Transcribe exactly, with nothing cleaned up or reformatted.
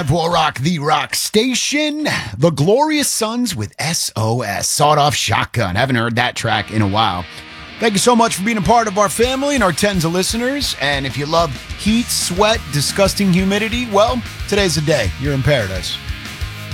Will Rock, the rock station, the Glorious Sons with S O S, Sawed Off Shotgun. Haven't heard that track in a while. Thank you so much for being a part of our family and our tens of listeners. And if you love heat, sweat, disgusting humidity, well, today's the day. You're in paradise.